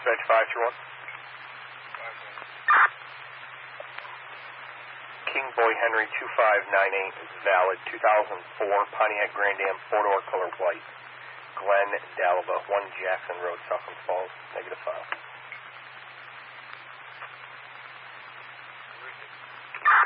Dispatch 531. King Boy Henry 2598 is valid. 2004 Pontiac Grand Am 4-door color white. Glenn Dalva, 1 Jackson Road, Southland Falls.